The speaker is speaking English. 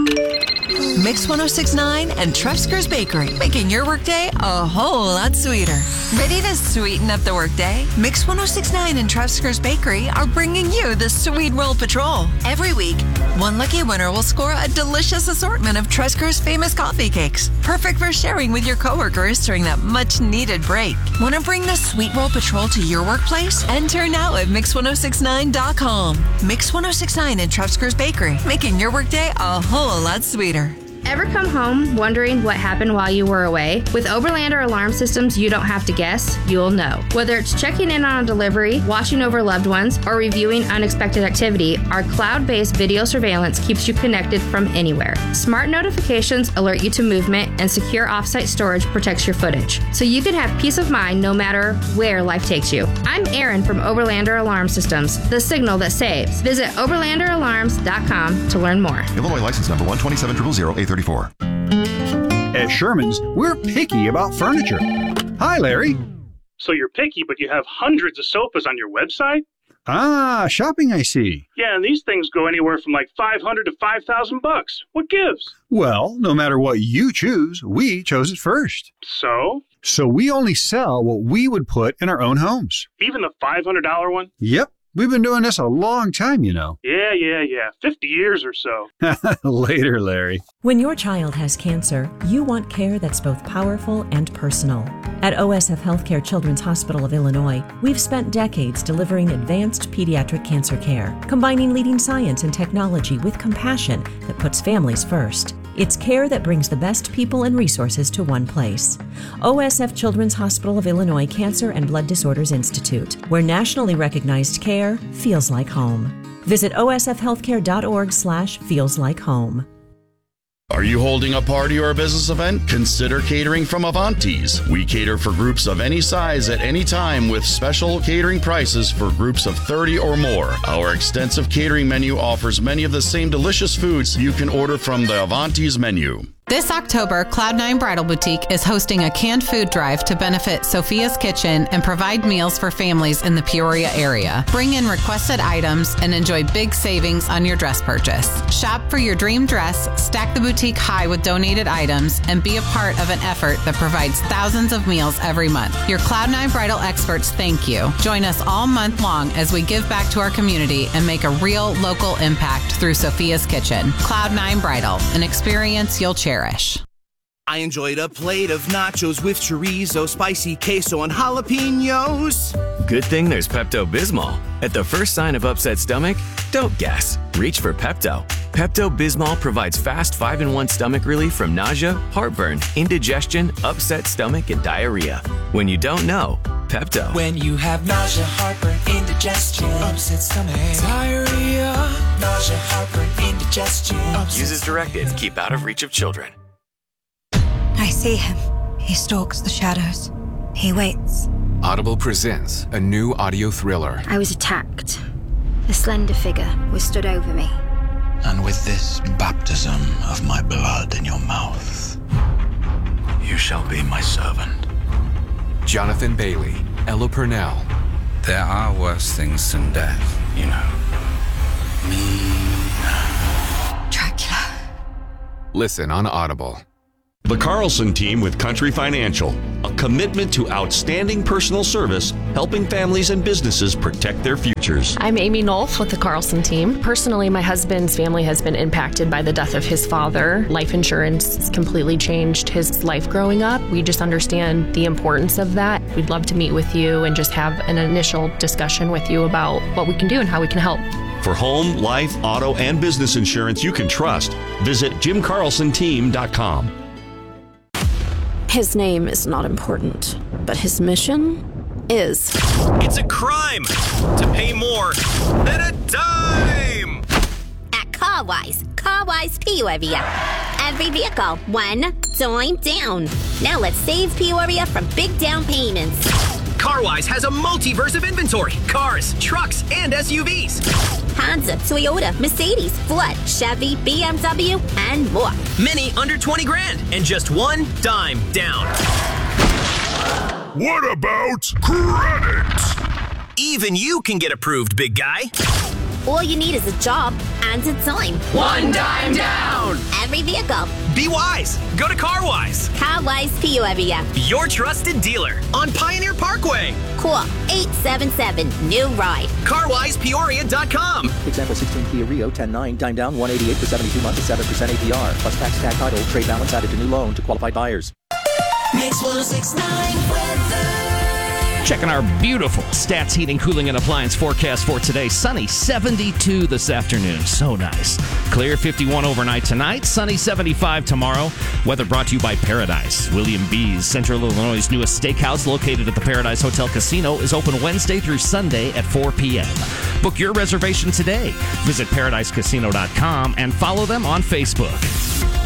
Mix 106.9 and Trefsker's Bakery, making your workday a whole lot sweeter. Ready to sweeten up the workday? Mix 106.9 and Trefsker's Bakery are bringing you the Sweet Roll Patrol. Every week, one lucky winner will score a delicious assortment of Trefsker's famous coffee cakes, perfect for sharing with your coworkers during that much-needed break. Want to bring the Sweet Roll Patrol to your workplace? Enter now at Mix1069.com. Mix 106.9 and Trefsker's Bakery, making your workday a whole lot sweeter. Ever come home wondering what happened while you were away? With Overlander Alarm Systems, you don't have to guess, you'll know. Whether it's checking in on a delivery, watching over loved ones, or reviewing unexpected activity, our cloud-based video surveillance keeps you connected from anywhere. Smart notifications alert you to movement, and secure offsite storage protects your footage, so you can have peace of mind no matter where life takes you. I'm Erin from Overlander Alarm Systems, the signal that saves. Visit overlanderalarms.com to learn more. Illinois license number 127000834. At Sherman's, we're picky about furniture. Hi, Larry. So you're picky, but you have hundreds of sofas on your website? Ah, shopping, I see. Yeah, and these things go anywhere from like $500 to $5,000. What gives? Well, no matter what you choose, we chose it first. So? So we only sell what we would put in our own homes. Even the $500 one? Yep. We've been doing this a long time, you know. Yeah. 50 years or so. Later, Larry. When your child has cancer, you want care that's both powerful and personal. At OSF Healthcare Children's Hospital of Illinois, we've spent decades delivering advanced pediatric cancer care, combining leading science and technology with compassion that puts families first. It's care that brings the best people and resources to one place. OSF Children's Hospital of Illinois Cancer and Blood Disorders Institute, where nationally recognized care feels like home. Visit osfhealthcare.org/feelslike-home. Are you holding a party or a business event? Consider catering from Avanti's. We cater for groups of any size at any time with special catering prices for groups of 30 or more. Our extensive catering menu offers many of the same delicious foods you can order from the Avanti's menu. This October, Cloud9 Bridal Boutique is hosting a canned food drive to benefit Sophia's Kitchen and provide meals for families in the Peoria area. Bring in requested items and enjoy big savings on your dress purchase. Shop for your dream dress, stack the boutique high with donated items, and be a part of an effort that provides thousands of meals every month. Your Cloud9 Bridal experts thank you. Join us all month long as we give back to our community and make a real local impact through Sophia's Kitchen. Cloud9 Bridal, an experience you'll cherish. I enjoyed a plate of nachos with chorizo, spicy queso, and jalapenos. Good thing there's Pepto-Bismol. At the first sign of upset stomach, don't guess. Reach for Pepto. Pepto-Bismol provides fast 5-in-1 stomach relief from nausea, heartburn, indigestion, upset stomach, and diarrhea. When you don't know, Pepto. When you have nausea, heartburn, indigestion, upset stomach, diarrhea, nausea, heartburn, indigestion. Use as directed. Keep out of reach of children. I see him. He stalks the shadows. He waits. Audible presents a new audio thriller. I was attacked. A slender figure was stood over me. And with this baptism of my blood in your mouth, you shall be my servant. Jonathan Bailey, Ella Purnell. There are worse things than death, you know. Dracula. Listen on Audible. The Carlson Team with Country Financial, a commitment to outstanding personal service, helping families and businesses protect their futures. I'm Amy Nolf with the Carlson Team. Personally, my husband's family has been impacted by the death of his father. Life insurance has completely changed his life growing up. We just understand the importance of that. We'd love to meet with you and just have an initial discussion with you about what we can do and how we can help. For home, life, auto, and business insurance you can trust, visit JimCarlsonTeam.com. His name is not important, but his mission is. It's a crime to pay more than a dime! At CarWise Peoria. Every vehicle, one dime down. Now let's save Peoria from big down payments. CarWise has a multiverse of inventory. Cars, trucks, and SUVs. Honda, Toyota, Mercedes, Ford, Chevy, BMW, and more. Many under 20 grand and just one dime down. What about credit? Even you can get approved, big guy. All you need is a job and a dime. One dime down. every vehicle. Be wise. Go to CarWise. CarWise Peoria. Your trusted dealer on Pioneer Parkway. Call 877-NEW-RIDE. CarWisePeoria.com. Example 16 Kia Rio 10.9, time down 188 for 72 months at 7% APR. Plus tax, tag, title, trade balance added to new loan to qualified buyers. Mix 106.9 weather. Checking our beautiful Stats Heating, Cooling, and Appliance forecast for today. Sunny, 72 this afternoon. So nice. Clear, 51 overnight tonight. Sunny, 75 tomorrow. Weather brought to you by Paradise. William B's, Central Illinois' newest steakhouse, located at the Paradise Hotel Casino, is open Wednesday through Sunday at 4 p.m. Book your reservation today. Visit ParadiseCasino.com and follow them on Facebook.